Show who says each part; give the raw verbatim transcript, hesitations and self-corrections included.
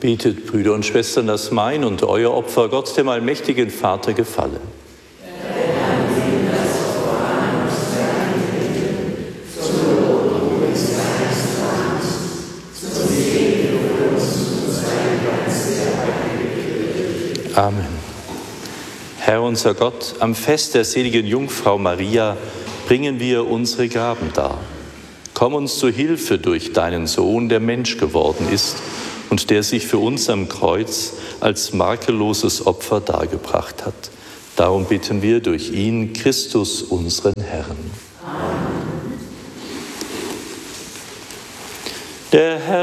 Speaker 1: Betet, Brüder und Schwestern, dass mein und euer Opfer Gott, dem allmächtigen Vater, gefalle. Amen. Herr unser Gott, am Fest der seligen Jungfrau Maria bringen wir unsere Gaben dar. Komm uns zu Hilfe durch deinen Sohn, der Mensch geworden ist und der sich für uns am Kreuz als makelloses Opfer dargebracht hat. Darum bitten wir durch ihn, Christus, unseren Herrn. Amen. Der Herr